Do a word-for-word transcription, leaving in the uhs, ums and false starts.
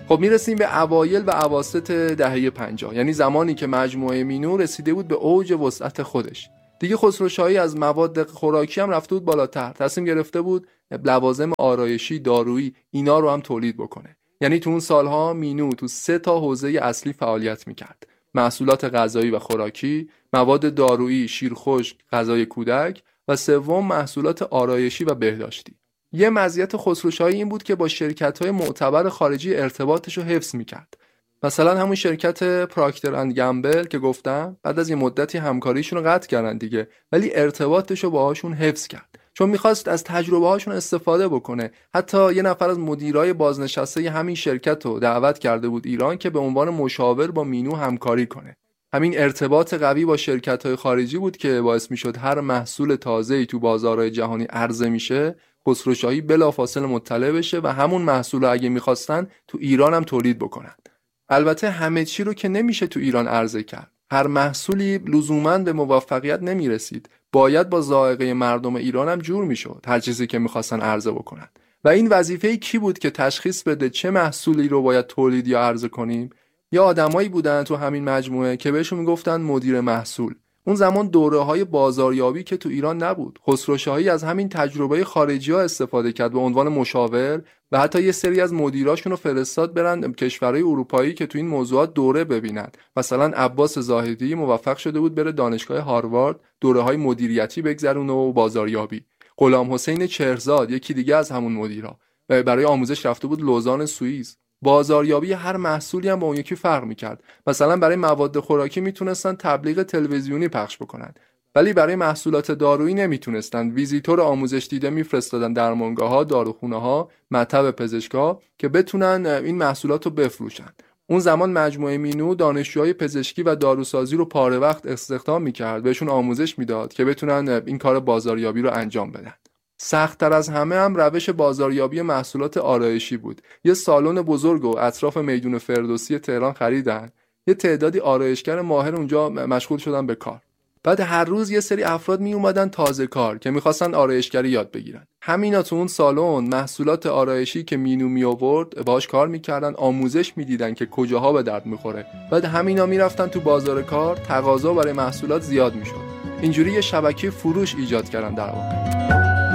خب میرسیم به اوایل و اواسط دهه پنجاه، یعنی زمانی که مجموعه مینو رسیده بود به اوج وسعت خودش. دیگه خسروشاهی از مواد خوراکی هم رفته بود بالاتر، تصمیم گرفته بود لوازم آرایشی، دارویی اینا رو هم تولید بکنه. یعنی تو اون سالها مینو تو سه تا حوزه اصلی فعالیت میکرد: محصولات غذایی و خوراکی، مواد دارویی، شیرخشک، غذای کودک و سوم محصولات آرایشی و بهداشتی. یه مزیت خسروشاهی این بود که با شرکت‌های معتبر خارجی ارتباطش رو حفظ میکرد. مثلا همون شرکت پراکتر اند گمبل که گفتم بعد از یه مدتی همکاریشون رو قطع کردن دیگه، ولی ارتباطش رو باهاشون حفظ کرد چون میخواست از تجربه هاشون استفاده بکنه. حتی یه نفر از مدیرای بازنشسته همین شرکت رو دعوت کرده بود ایران که به عنوان مشاور با مینو همکاری کنه. همین ارتباط قوی با شرکت‌های خارجی بود که باعث میشد هر محصول تازه‌ای تو بازارهای جهانی عرضه میشه خسروشاهی بلافاصله مطلع بشه و همون محصول رو اگه میخواستن تو ایران هم تولید بکنن. البته همه چی رو که نمیشه تو ایران عرضه کرد. هر محصولی لزوماً به موفقیت نمیرسید. باید با ذائقه مردم ایران هم جور میشد هر چیزی که میخواستن عرضه بکنن. و این وظیفه کی بود که تشخیص بده چه محصولی رو باید تولید یا عرضه کنیم؟ یا آدمایی بودن تو همین مجموعه که بهشون میگفتن مدیر محصول. اون زمان دوره‌های بازاریابی که تو ایران نبود. خسروشاهی از همین تجربه خارجی‌ها استفاده کرد به عنوان مشاور و حتی یه سری از مدیراشون رو فرستاد برن کشورهای اروپایی که تو این موضوعات دوره ببینن. مثلا عباس زاهدی موفق شده بود بره دانشگاه هاروارد دوره‌های مدیریتی بگذرونه و بازاریابی. غلام حسین چهرزاد یکی دیگه از همون مدیرا برای آموزش رفته بود لوزان سوئیس. بازاریابی هر محصولی هم با اون یکی فرق می‌کرد. مثلا برای مواد خوراکی میتونستن تبلیغ تلویزیونی پخش بکنن، ولی برای محصولات دارویی نمیتونستن. ویزیتور آموزش دیده میفرستادن درمانگاه‌ها، داروخونه‌ها، مطب پزشکا که بتونن این محصولات رو بفروشن. اون زمان مجموعه مینو دانشجوهای پزشکی و داروسازی رو پاره وقت استخدام می‌کرد، بهشون آموزش میداد که بتونن این کار بازاریابی رو انجام بدن. سخت‌تر از همه هم روش بازاریابی محصولات آرایشی بود. یه سالن بزرگ و اطراف میدون فردوسی تهران خریدن. یه تعدادی آرایشگر ماهر اونجا مشغول شدن به کار. بعد هر روز یه سری افراد می اومدن تازه کار که می‌خواستن آرایشگری یاد بگیرن. همینا تو اون سالن محصولات آرایشی که مینو می آورد باهاش کار می‌کردن، آموزش می‌دیدن که کجاها به درد می‌خوره. بعد همینا می‌رفتن تو بازار کار، تقاضا برای محصولات زیاد می‌شد. اینجوری یه شبکه فروش ایجاد کردن در واقع.